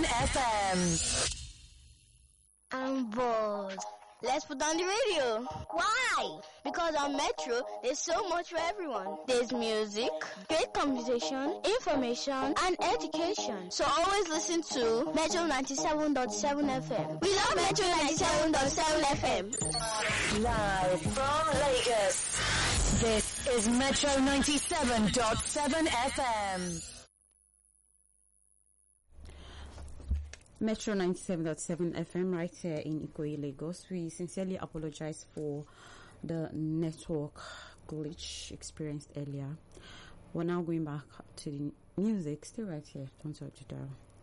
FM. I'm bored. Let's put on the radio. Why? Because on Metro, there's so much for everyone. There's music, great conversation, information, and education. So always listen to Metro 97.7 FM. We love Metro 97.7 FM. Live from Lagos. This is Metro 97.7 FM. Metro 97.7 FM right here in Ikoyi, Lagos. We sincerely apologize for the network glitch experienced earlier. We're now going back to the music. Stay right here. Don't touch the dial.